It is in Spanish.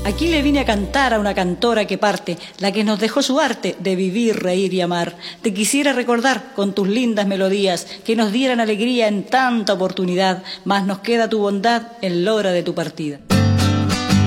Aquí le vine a cantar a una cantora que parte, la que nos dejó su arte de vivir, reír y amar. Te quisiera recordar con tus lindas melodías que nos dieran alegría en tanta oportunidad, mas nos queda tu bondad en la hora de tu partida.